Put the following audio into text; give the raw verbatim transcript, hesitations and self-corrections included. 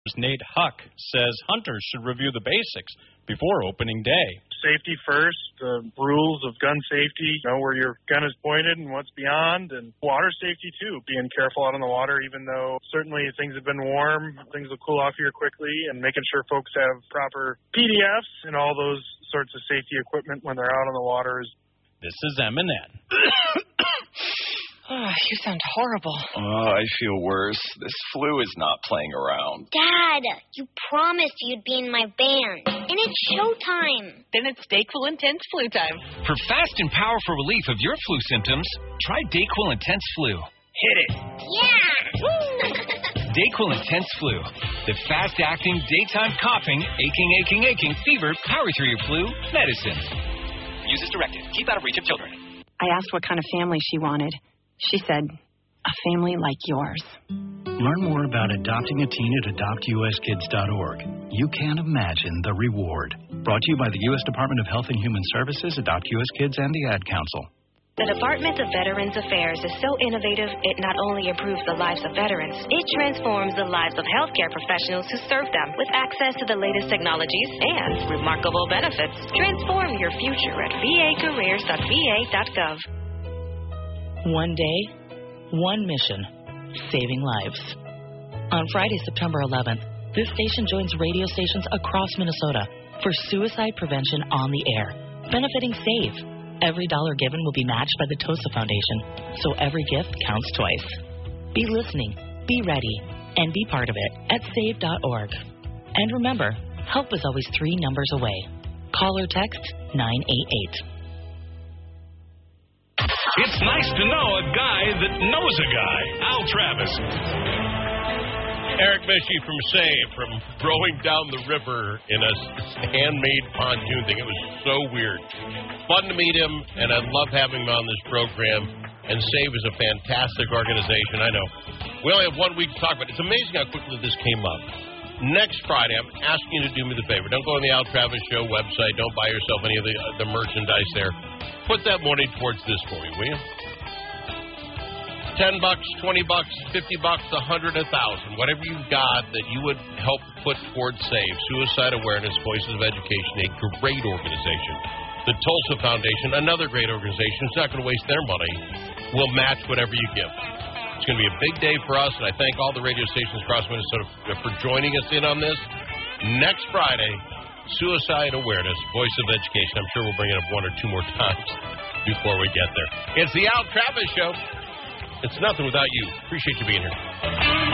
Nate Huck says hunters should review the basics before opening day. Safety first, the rules of gun safety, know where your gun is pointed and what's beyond, and water safety too, being careful out on the water, even though certainly things have been warm, things will cool off here quickly, and making sure folks have proper P D Fs and all those sorts of safety equipment when they're out on the water. This is M and N. Oh, you sound horrible. Oh, I feel worse. This flu is not playing around. Dad, you promised you'd be in my band. And it's showtime. Then it's Dayquil Intense Flu time. For fast and powerful relief of your flu symptoms, try Dayquil Intense Flu. Hit it. Yeah. Dayquil Intense Flu. The fast-acting, daytime coughing, aching, aching, aching, fever, power through your flu medicine. Use as directed. Keep out of reach of children. I asked what kind of family she wanted. She said, a family like yours. Learn more about adopting a teen at adopt u s kids dot org. You can't imagine the reward. Brought to you by the U S Department of Health and Human Services, Adopt U S Kids, and the Ad Council. The Department of Veterans Affairs is so innovative, it not only improves the lives of veterans, it transforms the lives of healthcare professionals who serve them with access to the latest technologies and remarkable benefits. Transform your future at v a careers dot v a dot gov. One day, one mission, saving lives. On Friday, September eleventh, this station joins radio stations across Minnesota for suicide prevention on the air, benefiting SAVE. Every dollar given will be matched by the TOSA Foundation, so every gift counts twice. Be listening, be ready, and be part of it at save dot org. And remember, help is always three numbers away. Call or text nine eight eight. It's nice to know a guy that knows a guy. Al Travis. Eric Mishy from Save, from rowing down the river in a handmade pontoon thing. It was so weird. Fun to meet him, and I love having him on this program. And Save is a fantastic organization, I know. We only have one week to talk about it. It's amazing how quickly this came up. Next Friday, I'm asking you to do me the favor. Don't go on the Al Travis Show website. Don't buy yourself any of the, uh, the merchandise there. Put that money towards this for me, will you? Ten bucks, twenty bucks, fifty bucks, a hundred, a thousand. Whatever you've got that you would help put towards SAVE, Suicide Awareness, Voices of Education, a great organization. The Tulsa Foundation, another great organization. It's not going to waste their money. We'll match whatever you give. It's going to be a big day for us, and I thank all the radio stations across Minnesota for joining us in on this. Next Friday, Suicide Awareness, Voice of Education. I'm sure we'll bring it up one or two more times before we get there. It's the Al Travis Show. It's nothing without you. Appreciate you being here.